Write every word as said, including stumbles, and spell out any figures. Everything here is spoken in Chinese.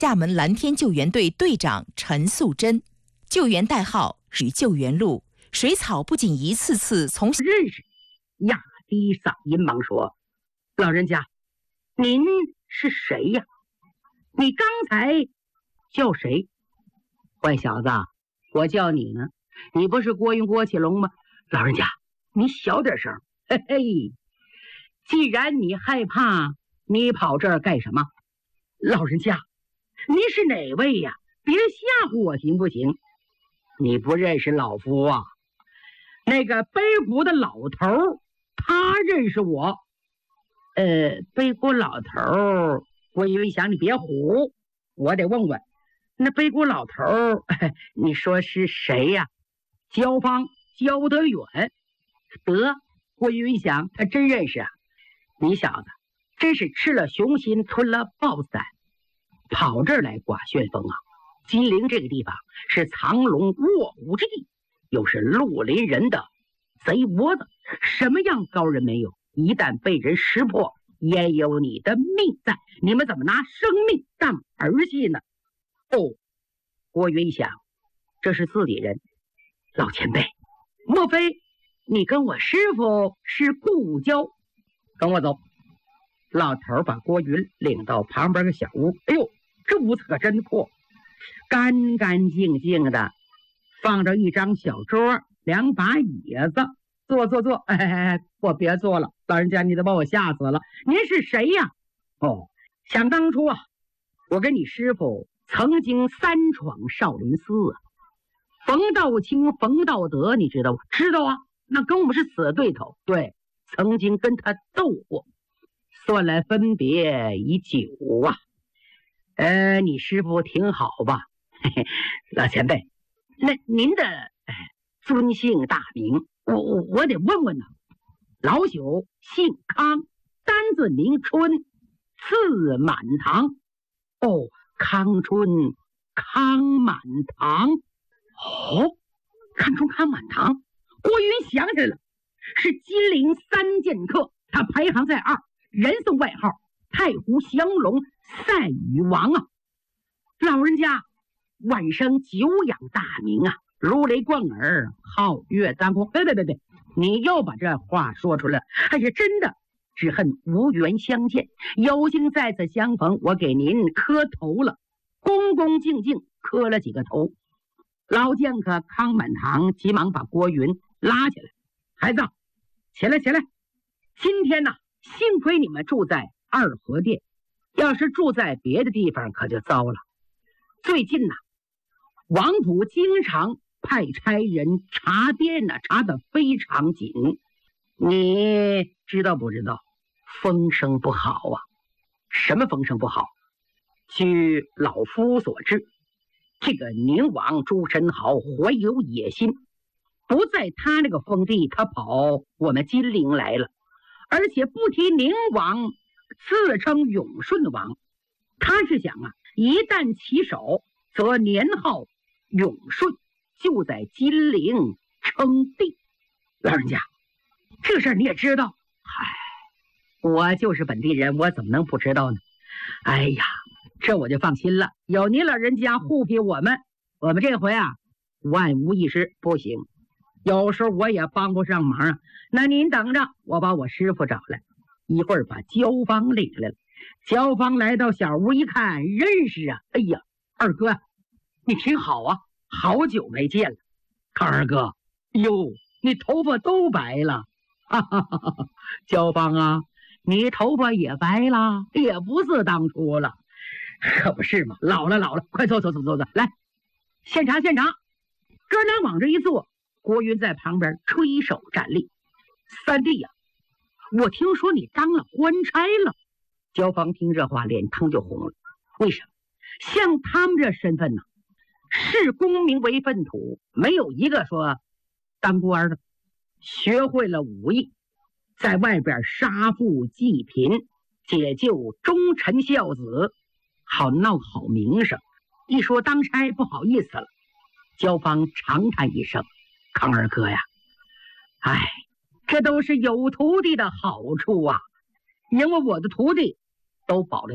厦门蓝天救援队队长陈素贞，救援代号与救援路。水草不仅一次次从认识，压低嗓音忙说：“老人家，您是谁呀？你刚才叫谁？”坏小子，我叫你呢，你不是郭云郭启龙吗？老人家，你小点声。嘿嘿，既然你害怕，你跑这儿干什么？老人家，您是哪位呀？别吓唬我行不行？你不认识老夫啊？那个背锅的老头，他认识我。呃，背锅老头，我以为想你别唬，我得问问，那背锅老头，你说是谁呀？焦芳，焦德远。得，郭云想他真认识啊。你小子真是吃了雄心吞了豹子胆，跑这儿来刮旋风啊！金陵这个地方是藏龙卧虎之地，又是绿林人的贼窝子，什么样高人没有？一旦被人识破，也有你的命在。你们怎么拿生命当儿戏呢？哦，郭云想，这是自己人。老前辈，莫非你跟我师傅是故交？跟我走。老头把郭云领到旁边的小屋。哎呦，这屋子可真破，干干净净的，放着一张小桌，两把椅子。坐坐坐。哎哎哎，我别坐了，老人家你都把我吓死了。您是谁呀？哦，想当初啊，我跟你师傅曾经三闯少林寺啊。冯道清、冯道德你知道吗？知道啊，那跟我们是死对头。对，曾经跟他斗过，算来分别已久啊。呃，你师傅挺好吧？嘿嘿，老前辈，那您的哎尊姓大名？我我我得问问呢。老朽姓康，单字名春，字满堂。哦，康春康满堂。哦，康春康满堂。郭云想起来了，是金陵三剑客，他排行在二，人送外号太湖降龙赛羽王啊。老人家晚生久仰大名啊，如雷贯耳，皓月当空。对对对对，你又把这话说出来。哎呀，真的，只恨无缘相见，有幸再次相逢，我给您磕头了，恭恭敬敬磕了几个头。老剑客康满堂急忙把郭云拉起来：“孩子，起来起来！今天呢，幸亏你们住在二河店，要是住在别的地方可就糟了。最近呢，王府经常派差人查店呢，查得非常紧。你知道不知道？风声不好啊！什么风声不好？据老夫所知，这个宁王朱宸濠怀有野心，不在他那个封地，他跑我们金陵来了。而且不提宁王，自称永顺王。他是想啊，一旦起手，则年号永顺，就在金陵称帝。老人家，这事儿你也知道？嗨，我就是本地人，我怎么能不知道呢？哎呀，这我就放心了，有您老人家护庇我们，我们这回啊万无一失。不行，有时候我也帮不上忙啊。那您等着，我把我师傅找来，一会儿把焦芳领来了。焦芳来到小屋一看，认识啊。哎呀，二哥，你挺好啊，好久没见了。康二哥，哟，你头发都白了。哈哈哈哈，焦芳啊，你头发也白了，也不似当初了。可不是嘛，老了老了，快坐坐坐坐坐，来，现场现场。哥俩往这一坐，郭云在旁边吹手站立。三弟呀、啊，我听说你当了官差了。焦芳听这话，脸腾就红了。为什么？像他们这身份呢，视功名为粪土，没有一个说当官的。学会了武艺，在外边杀富济贫，解救忠臣孝子，好闹好名声。一说当差，不好意思了。焦芳长叹一声：“康二哥呀，哎，这都是有徒弟的好处啊，因为我的徒弟都保留。”